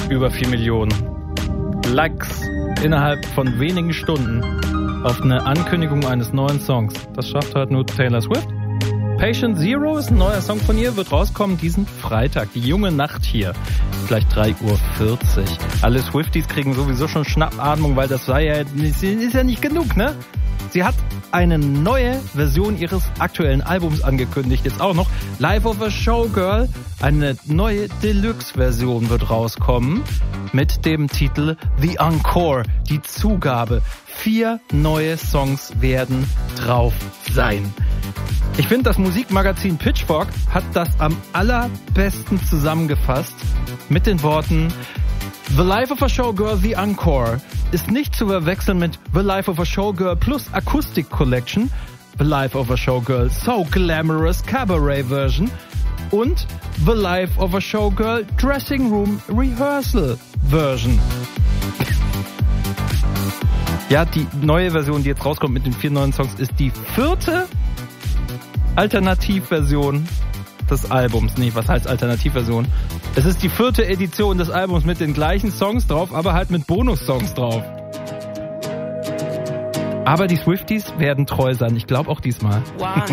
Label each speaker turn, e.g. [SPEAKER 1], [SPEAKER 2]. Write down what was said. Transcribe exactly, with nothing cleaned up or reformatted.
[SPEAKER 1] über vier Millionen Likes innerhalb von wenigen Stunden auf eine Ankündigung eines neuen Songs. Das schafft halt nur Taylor Swift. Patient Zero ist ein neuer Song von ihr, wird rauskommen diesen Freitag. Die junge Nacht hier, gleich drei Uhr vierzig. Alle Swifties kriegen sowieso schon Schnappatmung, weil das sei ja, ist ja nicht genug, ne? Sie hat eine neue Version ihres aktuellen Albums angekündigt, jetzt auch noch. Life of a Showgirl, eine neue Deluxe-Version wird rauskommen mit dem Titel The Encore, die Zugabe. Vier neue Songs werden drauf sein. Ich finde, das Musikmagazin Pitchfork hat das am allerbesten zusammengefasst mit den Worten: The Life of a Showgirl, The Encore ist nicht zu verwechseln mit The Life of a Showgirl plus Acoustic Collection, The Life of a Showgirl So Glamorous Cabaret Version und The Life of a Showgirl Dressing Room Rehearsal Version. Ja, die neue Version, die jetzt rauskommt mit den vier neuen Songs, ist die vierte Alternativversion des Albums. Nee, was heißt Alternativversion? Es ist die vierte Edition des Albums mit den gleichen Songs drauf, aber halt mit Bonus-Songs drauf. Aber die Swifties werden treu sein. Ich glaube auch diesmal.
[SPEAKER 2] One